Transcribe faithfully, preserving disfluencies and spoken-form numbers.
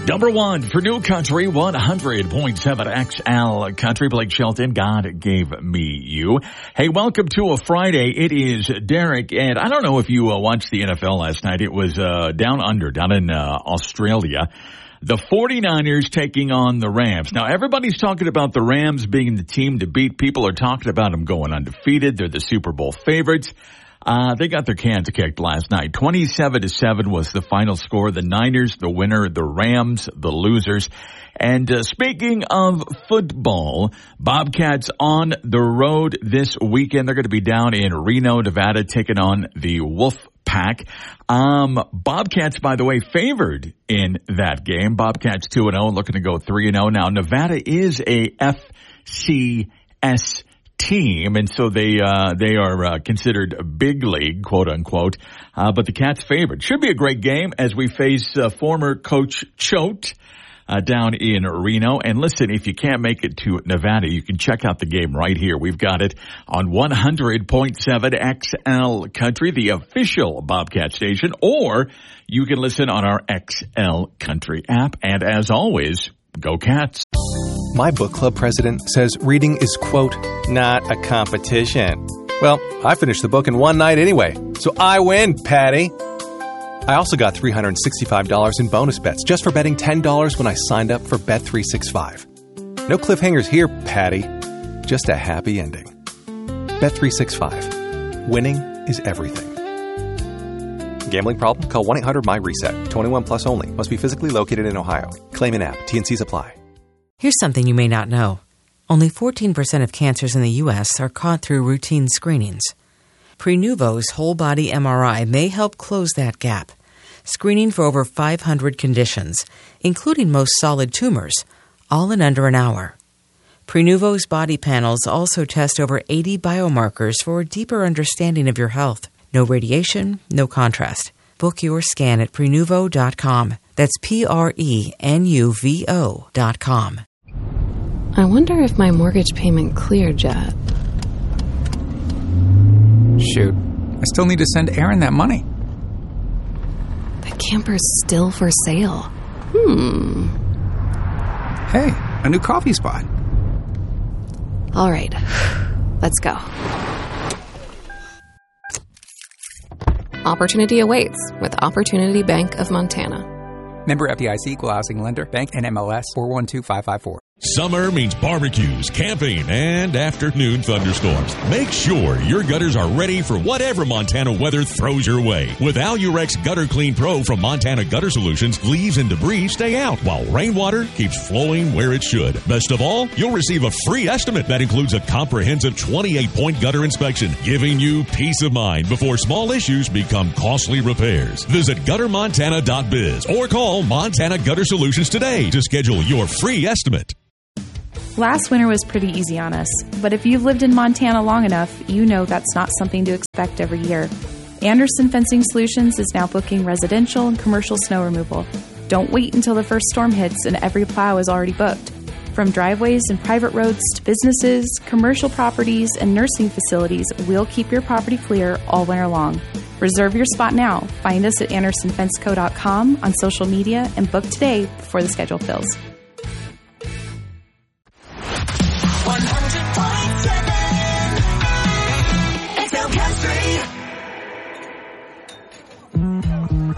Number one for New Country, one hundred point seven X L Country. Blake Shelton, God Gave Me You. Hey, welcome to a Friday. It is Derek, and I don't know if you uh, watched the N F L last night. It was uh, down under, down in uh, Australia. The 49ers taking on the Rams. Now, everybody's talking about the Rams being the team to beat. People are talking about them going undefeated. They're the Super Bowl favorites. Uh, they got their cans kicked last night. twenty-seven to seven was the final score. The Niners, the winner, the Rams, the losers. And uh, speaking of football, Bobcats on the road this weekend. They're going to be down in Reno, Nevada, taking on the Wolf Pack. Um, Bobcats, by the way, favored in that game. Bobcats two and oh, looking to go three and oh. Now, Nevada is a F C S team, and so they uh they are uh, considered a big league, quote unquote. Uh, but the Cats favored. Should be a great game as we face uh, former coach Choate uh, down in Reno. And listen, if you can't make it to Nevada, you can check out the game right here. We've got it on one hundred point seven X L Country, the official Bobcat station, or you can listen on our X L Country app. And as always, go Cats. My book club president says reading is, quote, not a competition. Well, I finished the book in one night anyway, so I win, Patty. I also got three hundred sixty-five dollars in bonus bets just for betting ten dollars when I signed up for Bet three sixty-five. No cliffhangers here, Patty. Just a happy ending. Bet three sixty-five. Winning is everything. Gambling problem? Call one eight hundred M Y reset. twenty-one plus only. Must be physically located in Ohio. Claim an app. T N Cs apply. Here's something you may not know. Only fourteen percent of cancers in the U S are caught through routine screenings. Prenuvo's whole-body M R I may help close that gap, screening for over five hundred conditions, including most solid tumors, all in under an hour. Prenuvo's body panels also test over eighty biomarkers for a deeper understanding of your health. No radiation, no contrast. Book your scan at Prenuvo dot com. That's P R E N U V O dot com. I wonder if my mortgage payment cleared yet. Shoot, I still need to send Aaron that money. The camper's still for sale. Hmm. Hey, a new coffee spot. All right, let's go. Opportunity awaits with Opportunity Bank of Montana. Member F D I C, Equal Housing Lender, Bank N M L S four one two five five four. Summer means barbecues, camping, and afternoon thunderstorms. Make sure your gutters are ready for whatever Montana weather throws your way. With Alurex Gutter Clean Pro from Montana Gutter Solutions, leaves and debris stay out while rainwater keeps flowing where it should. Best of all, you'll receive a free estimate that includes a comprehensive twenty-eight point gutter inspection, giving you peace of mind before small issues become costly repairs. Visit gutter montana dot biz or call Montana Gutter Solutions today to schedule your free estimate. Last winter was pretty easy on us, but if you've lived in Montana long enough, you know that's not something to expect every year. Anderson Fencing Solutions is now booking residential and commercial snow removal. Don't wait until the first storm hits and every plow is already booked. From driveways and private roads to businesses, commercial properties, and nursing facilities, we'll keep your property clear all winter long. Reserve your spot now. Find us at anderson fence co dot com on social media and book today before the schedule fills.